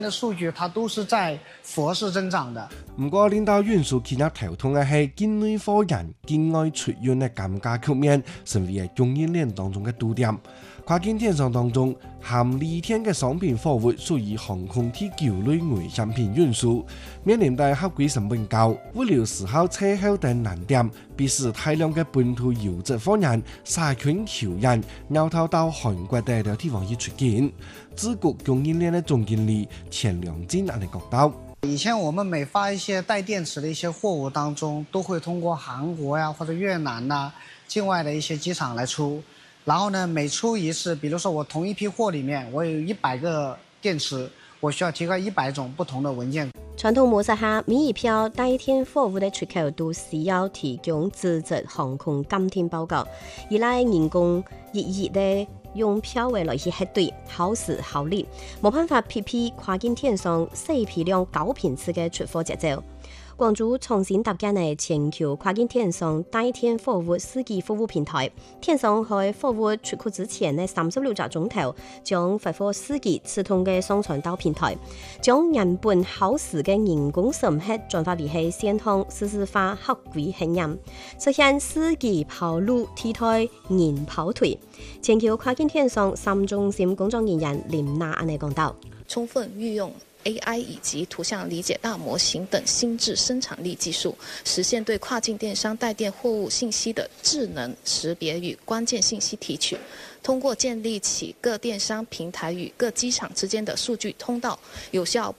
的數據它都是在佛式增長的。 不過，領導運輸企業頭痛嘅係境內貨人境外出運嘅減價局面，成為供應鏈當中嘅堵點。跨境電商當中，含利天嘅商品貨物屬於航空第9類危險品運輸，面臨大合規成本高、物流時候車候等難點，迫使大量嘅本土優質貨人殺群求人，繞頭到韓國等地方去出境。自古供應鏈嘅總經理錢良金嚟講到。 以前我們每發一些帶電池的一些貨物當中，都會通過韓國呀或者越南呐境外的一些機場來出。然後呢，每出一次，比如說我同一批貨裡面，我有100個電池，我需要提交100種不同的文件。 傳統模式下，每一票帶電貨物的出口都需要提供資質航空監聽報告，依賴人工一的用票位來去核對，考試考慮，冇辦法匹配跨境電商細批量高頻次嘅出貨節奏。廣州重新搭建嘅全球跨境電商帶電貨物司機服務平台，電商喺貨物出庫之前嘅36個鐘頭，將發貨司機自動嘅上傳到平台，將原本考試嘅人工審核轉化為係線上實時化合規衡驗，實現司機跑路替代人跑腿。全球跨境電商3中心工作人員林娜安尼講到： 充分運用AI 以及圖像理解大模型等心智生產力技術，實現對跨境電商帶電貨物信息的智能識別與關鍵信息提取。通過建立起各電商平台與各機場之間的數據通道，有效